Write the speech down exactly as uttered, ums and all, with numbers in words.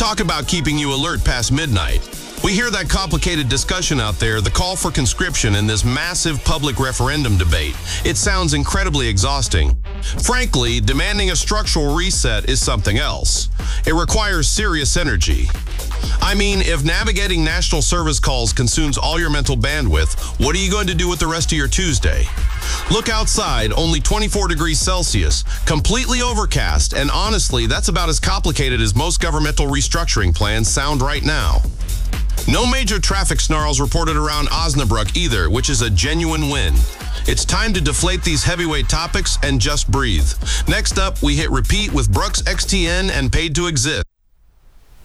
Talk about keeping you alert past midnight. We hear that complicated discussion out there, the call for conscription in this massive public referendum debate. It sounds incredibly exhausting. Frankly, demanding a structural reset is something else. It requires serious energy. I mean, if navigating national service calls consumes all your mental bandwidth, what are you going to do with the rest of your Tuesday? Look outside, only twenty-four degrees Celsius, completely overcast, and honestly, that's about as complicated as most governmental restructuring plans sound right now. No major traffic snarls reported around Osnabrück either, which is a genuine win. It's time to deflate these heavyweight topics and just breathe. Next up, we hit repeat with Brooks X T N and Paid to Exist.